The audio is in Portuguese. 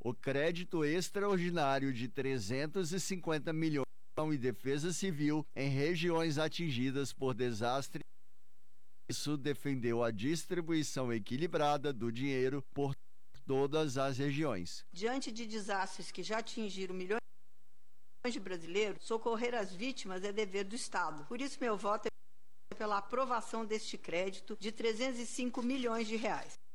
o crédito extraordinário de 350 milhões e defesa civil em regiões atingidas por desastre. Isso defendeu a distribuição equilibrada do dinheiro por todas as regiões. Diante de desastres que já atingiram milhões de brasileiros, socorrer as vítimas é dever do Estado. Por isso, meu voto é pela aprovação deste crédito de 305 milhões de reais.